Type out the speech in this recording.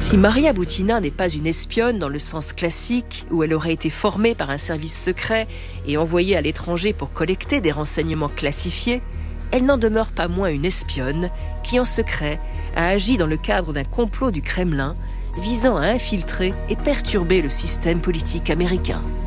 Si Maria Butina n'est pas une espionne dans le sens classique, où elle aurait été formée par un service secret et envoyée à l'étranger pour collecter des renseignements classifiés, elle n'en demeure pas moins une espionne qui, en secret, a agi dans le cadre d'un complot du Kremlin visant à infiltrer et perturber le système politique américain.